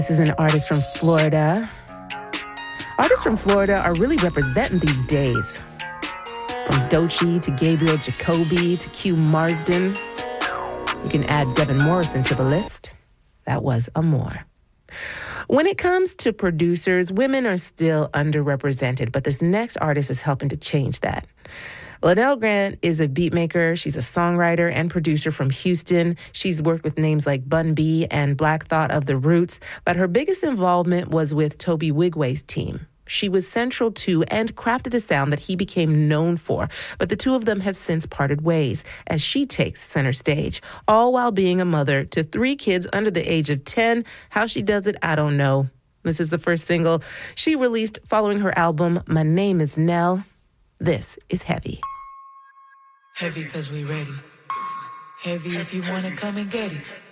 This is an artist from Florida. Artists from Florida are really representing these days. From Doechii to Gabriel Jacoby to Q Marsden. You can add Devin Morrison to the list. That was Amor. When it comes to producers, women are still underrepresented, but this next artist is helping to change that. Linnell Grant is a beatmaker. She's a songwriter and producer from Houston. She's worked with names like Bun B and Black Thought of the Roots, but her biggest involvement was with Toby Wigway's team. She was central to and crafted a sound that he became known for, but the two of them have since parted ways as she takes center stage, all while being a mother to 3 kids under the age of 10. How she does it, I don't know. This is the first single she released following her album, My Name is Nell. This is Heavy. Heavy cause we ready. Heavy if you wanna come and get it.